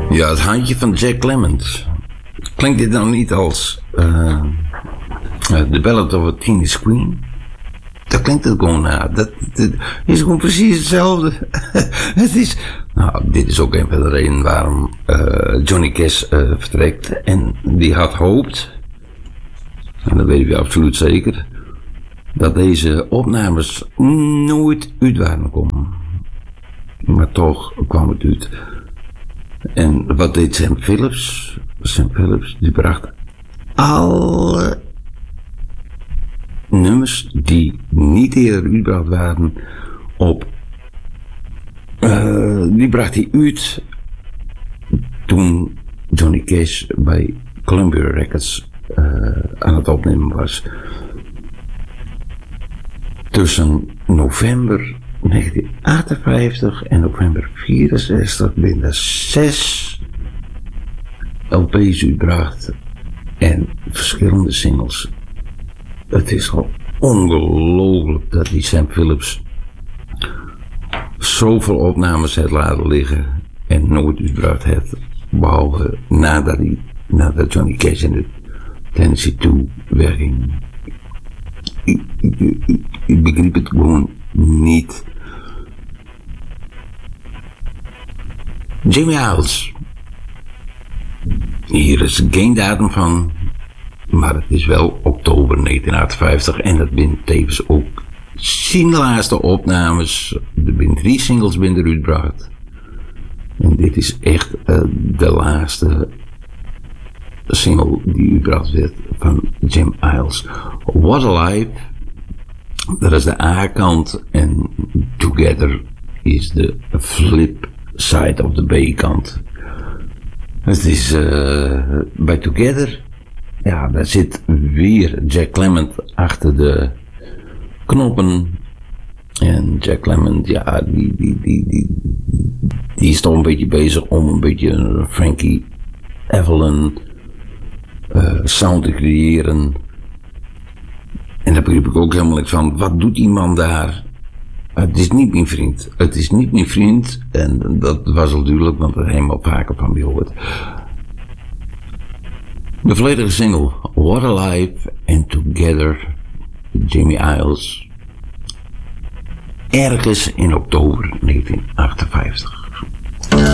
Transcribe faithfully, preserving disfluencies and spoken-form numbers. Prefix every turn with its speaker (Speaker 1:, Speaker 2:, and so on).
Speaker 1: Ja, het handje van Jack Clement. Klinkt dit nou niet als uh, uh, The Ballad of a Teenage Queen? Daar klinkt het gewoon naar. Dat, dat is gewoon precies hetzelfde. Het is... Nou, dit is ook een van de redenen waarom uh, Johnny Cash uh, vertrekt. En die had hoopt, en dat weten we absoluut zeker, dat deze opnames nooit uit waren komen. Maar toch kwam het uit. En wat deed Sam Phillips? Sam Phillips, die bracht alle nummers die niet eerder uitgebracht waren op. Uh, die bracht hij uit toen Johnny Cash bij Columbia Records uh, aan het opnemen was. Tussen november negentien achtenvijftig en november vierenzestig werden er zes L P's uitgebracht en verschillende singles. Het is gewoon ongelooflijk dat die Sam Phillips zoveel opnames heeft laten liggen en nooit uitgebracht heeft, behalve nadat, hij, nadat Johnny Cash in de Tennessee toe wegging. Ik, ik, ik, ik begreep het gewoon niet. Jimmy Iles. Hier is geen datum van, maar het is wel oktober negentien achtenvijftig en dat zijn tevens ook zijn laatste opnames. Er zijn drie singles eruit gebracht. En dit is echt uh, de laatste single die uitgebracht werd van Jim Iles. What a Life, dat is de A-kant en Together is de flip side of de B-kant. Het is uh, bij Together, ja, daar zit weer Jack Clement achter de knoppen. En Jack Clement, ja, die, die, die, die, die is toch een beetje bezig om een beetje een Frankie Avalon uh, sound te creëren. En daar begreep ik ook helemaal niks van. Wat doet die man daar? Het is niet mijn vriend. Het is niet mijn vriend. En dat was al duidelijk, want er helemaal vaker van gehoord. De volledige single, What a Life and Together, Jimmy Iles. Ergens in oktober negentien achtenvijftig.